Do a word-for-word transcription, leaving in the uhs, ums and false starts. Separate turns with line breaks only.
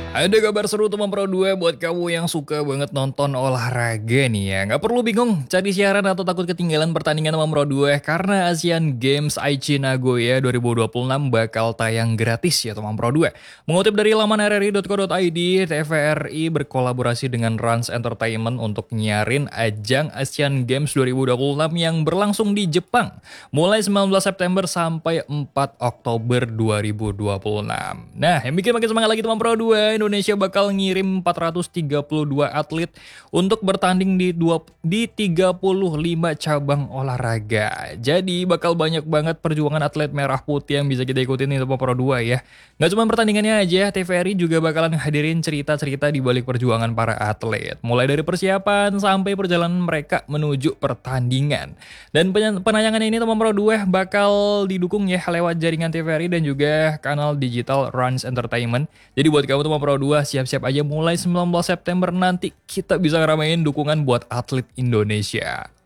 Ada kabar seru teman Pro dua buat kamu yang suka banget nonton olahraga nih ya. Nggak perlu bingung cari siaran atau takut ketinggalan pertandingan teman Pro dua karena Asian Games Aichi Nagoya dua ribu dua puluh enam bakal tayang gratis ya teman Pro dua. Mengutip dari laman r r i dot co dot i d, T V R I berkolaborasi dengan Rans Entertainment untuk nyiarin ajang Asian Games dua ribu dua puluh enam yang berlangsung di Jepang mulai sembilan belas September sampai empat Oktober dua ribu dua puluh enam. Nah, yang bikin makin semangat lagi teman Pro dua, Indonesia bakal ngirim empat ratus tiga puluh dua atlet untuk bertanding di dua, di tiga puluh lima cabang olahraga. Jadi bakal banyak banget perjuangan atlet merah putih yang bisa kita ikutin nih Teman Pro dua ya. Gak cuma pertandingannya aja, T V R I juga bakalan hadirin cerita-cerita di balik perjuangan para atlet. Mulai dari persiapan sampai perjalanan mereka menuju pertandingan. Dan penayangan ini Teman Pro dua bakal didukung ya lewat jaringan T V R I dan juga kanal digital Rans Entertainment. Jadi buat kamu Teman Pro dua siap-siap aja mulai sembilan belas September nanti kita bisa ngeramein dukungan buat atlet Indonesia.